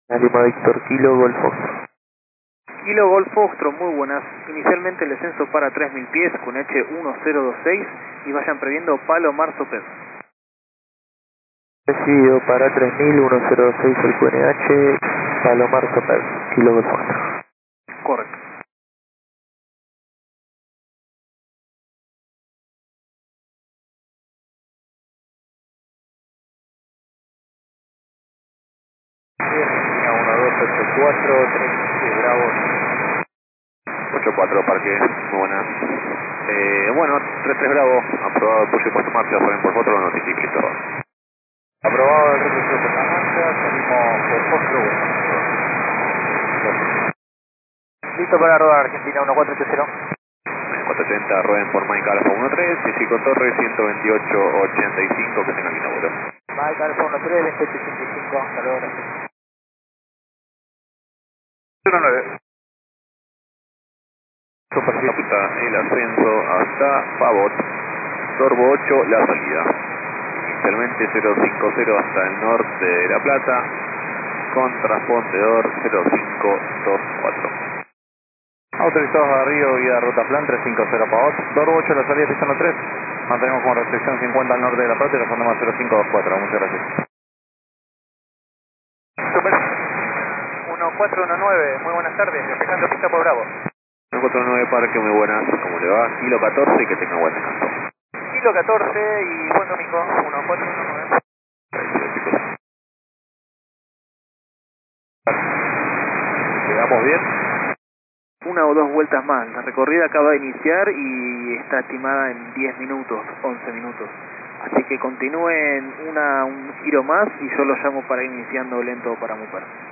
Lima Víctor, Kilo Golf Foxtrot. Kilo Golf Foxtrot, muy buenas. Inicialmente el descenso para 3000 pies con H1026 y vayan previendo Palomar Sopet. Recibido para 3000, 1026 el QNH, Palomar Sopet, Kilo Golf Foxtrot. Correcto. Argentina 1284, 37 Bravo. 84 Parque, muy buenas. Bueno, 33 Bravo, aprobado el push y puesto marcha, ponen por foto, lo notifique, listo. Aprobado el retroceso por la marcha, salimos por Foxtrot. Listo para rodar Argentina 1480. 480, rueden por Mike Alfa 13, Jessico Torres 128.85, que tengan linda vuelo. Mike Alfa 13, 2885, hasta luego, gracias. 09. Capita el ascenso hasta Pavot, Sorbo 8, la salida. Inicialmente 050 hasta el norte de La Plata, con transpondedor 0524. Autorizados a Río, vía ruta plan 350 Pavot, Sorbo 8, la salida pisando 3. Mantenemos como restricción 50 al norte de La Plata y respondemos 0524, muchas gracias. Super 1419, muy buenas tardes, despejando pista por Bravo. 949 Parque, muy buenas, ¿cómo le va? Kilo 14 y que tenga buen descanso. Kilo 14 y buen domingo, 1419. Gracias, chicos. ¿Llegamos bien? Una o dos vueltas más, la recorrida acaba de iniciar y está estimada en 10 minutos, 11 minutos. Así que continúen un giro más y yo lo llamo para ir iniciando lento para Mupar.